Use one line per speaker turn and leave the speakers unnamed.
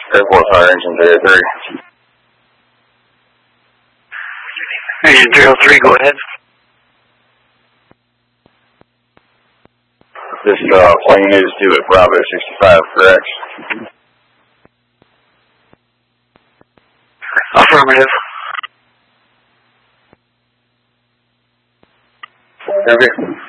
Airport Fire Engine 303.
Engine 303, go ahead.
This plane is due at Bravo 65, correct?
Affirmative.
Okay.